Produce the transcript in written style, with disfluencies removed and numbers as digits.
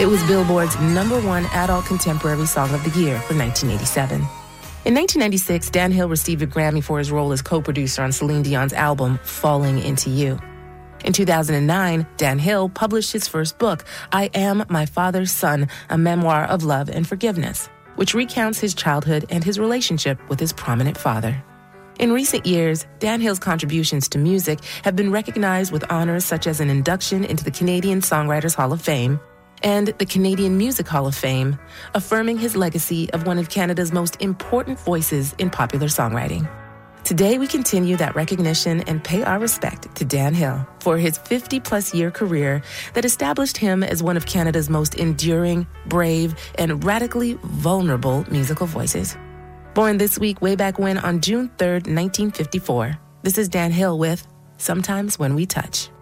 It was Billboard's #1 adult contemporary song of the year for 1987. In 1996, Dan Hill received a Grammy for his role as co-producer on Celine Dion's album, Falling Into You. In 2009, Dan Hill published his first book, I Am My Father's Son, a memoir of love and forgiveness, which recounts his childhood and his relationship with his prominent father. In recent years, Dan Hill's contributions to music have been recognized with honors such as an induction into the Canadian Songwriters Hall of Fame and the Canadian Music Hall of Fame, affirming his legacy of one of Canada's most important voices in popular songwriting. Today, we continue that recognition and pay our respect to Dan Hill for his 50-plus year career that established him as one of Canada's most enduring, brave, and radically vulnerable musical voices. Born this week way back when on June 3rd, 1954, this is Dan Hill with Sometimes When We Touch.